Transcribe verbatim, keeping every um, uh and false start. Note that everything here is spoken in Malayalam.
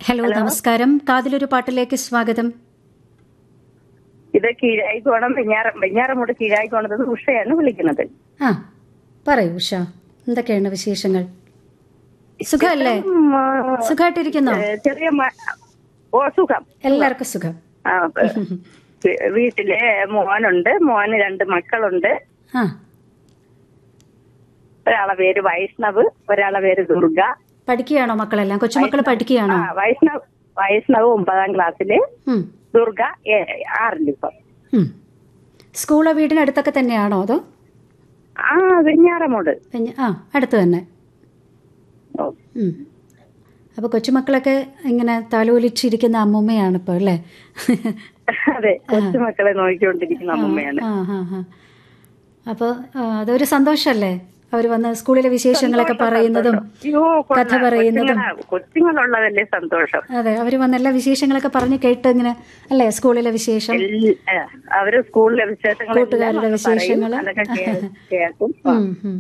ഹലോ, നമസ്കാരം. കാതിലൊരു പാട്ടിലേക്ക് സ്വാഗതം. ഇത് കീഴായിക്കോണം വെഞ്ഞാറ വെഞ്ഞാറമൂട് കീഴായിക്കോണത് ഉഷയാണ് വിളിക്കുന്നത്. ആ, പറയൂ ഉഷ, എന്തൊക്കെയാണ് വിശേഷങ്ങൾ? സുഖമല്ലേ? സുഖമായിട്ടിരിക്കുന്നോ? ചെറിയ മ- ഓ സുഖം, എല്ലാവർക്കും സുഖം. ആ, വീ- വീട്ടിലെ മോനുണ്ട്, മോന് രണ്ട് മക്കളുണ്ട്. ആ, ഒരാളെ പേര് വൈഷ്ണവ്, ഒരാളെ പേര് ദുർഗ. പഠിക്കുകയാണോ മക്കളെല്ലാം? കൊച്ചുമക്കൾ പഠിക്കുകയാണോ? ആ, വൈഷ്ണവ് വൈഷ്ണവ് ഒമ്പതാം ക്ലാസ്സില്, ഉം, ദുർഗ ഏ- ആറിലിപ്പം. ഉം. സ്കൂള് വീടിനടുത്തൊക്കെ തന്നെയാണോ അതോ? ആ, വെഞ്ഞാറമൂട്. പിന്നെ ആ, അടുത്ത് തന്നെ. ഓ, ഉം. അപ്പോൾ കൊച്ചുമക്കളൊക്കെ ഇങ്ങനെ താലോലിച്ചിരിക്കുന്ന അമ്മൂമ്മയാണ് ഇപ്പോൾ അല്ലേ? അതെ, കൊച്ചുമക്കളെ നോക്കിക്കൊണ്ടിരിക്കുന്ന അമ്മയാണ്. ആ ആ ആ. അപ്പോൾ അതൊരു സന്തോഷമല്ലേ, അവർ വന്ന് സ്കൂളിലെ വിശേഷങ്ങളൊക്കെ പറയുന്നതും അയ്യോ, കഥ പറയുന്നതും. കൊച്ചുങ്ങളാ- കൊച്ചുങ്ങളുള്ളതല്ലേ സന്തോഷം. അതെ, അവർ വന്ന് എല്ലാ വിശേഷങ്ങളൊക്കെ പറഞ്ഞ് കേട്ട് ഇങ്ങനെ അല്ലേ, സ്കൂളിലെ വിശേഷം, എല്ല- അവര് സ്കൂളിലെ വിശേഷങ്ങൾ കൂട്ടുകാരുടെ വിശേഷങ്ങള്. അതൊക്കെ കേ- കേൾക്കും. ഉം, ഉം.